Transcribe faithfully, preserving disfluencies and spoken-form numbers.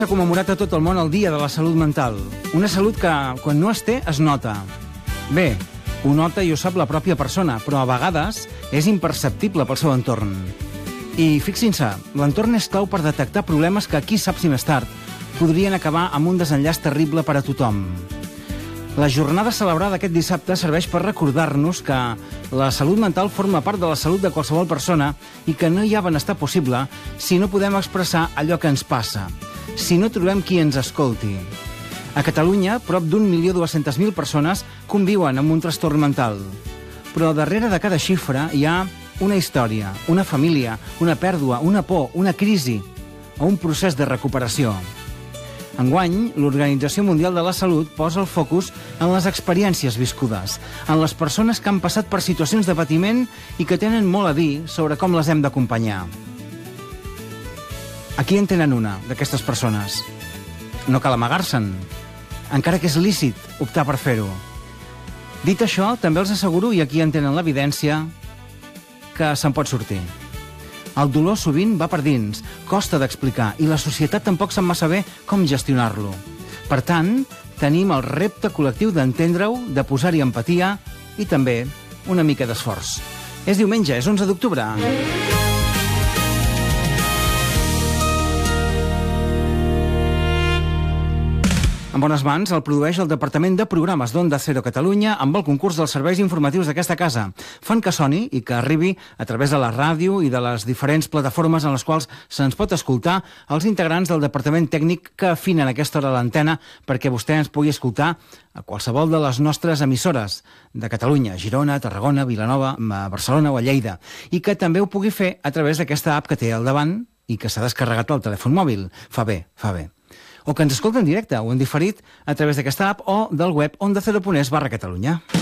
S'ha commemorat a tot el món el Dia de la Salut Mental. Una salut que, quan no es té, es nota. Bé, ho nota i ho sap la pròpia persona, però a vegades és imperceptible pel seu entorn. I fixin-se, l'entorn és clau per detectar problemes que, qui sap si més tard, podrien acabar amb un desenllaç terrible per a tothom. La jornada celebrada aquest dissabte serveix per recordar-nos que la salut mental forma part de la salut de qualsevol persona i que no hi ha benestar possible si no podem expressar allò que ens passa, si no trobem qui ens escolti. A Catalunya, prop d'un milió dues-centes mil persones conviuen amb un trastorn mental. Però darrere de cada xifra hi ha una història, una família, una pèrdua, una por, una crisi o un procés de recuperació. Enguany, l'Organització Mundial de la Salut posa el focus en les experiències viscudes, en les persones que han passat per situacions de patiment i que tenen molt a dir sobre com les hem d'acompanyar. Aquí en tenen una, d'aquestes persones. No cal amagar-se'n, encara que és lícit optar per fer-ho. Dit això, també els asseguro, i aquí en tenen l'evidència, que se'n pot sortir. El dolor sovint va per dins, costa d'explicar, i la societat tampoc sap massa bé com gestionar-lo. Per tant, tenim el repte col·lectiu d'entendre-ho, de posar-hi empatia i també una mica d'esforç. És diumenge, és onze d'octubre. En bones mans el produeix el Departament de Programes d'Onda Cero Catalunya amb el concurs dels serveis informatius d'aquesta casa. Fan que soni i que arribi a través de la ràdio i de les diferents plataformes en les quals se'ns pot escoltar els integrants del Departament Tècnic que afinen a aquesta hora l'antena perquè vostè ens pugui escoltar a qualsevol de les nostres emissores de Catalunya, Girona, Tarragona, Vilanova, Barcelona o a Lleida, i que també ho pugui fer a través d'aquesta app que té al davant i que s'ha descarregat al telèfon mòbil. Fa bé, fa bé. O que ens escolta en directe o en diferit a través d'aquesta app o del web onda cero punt es barra Catalunya.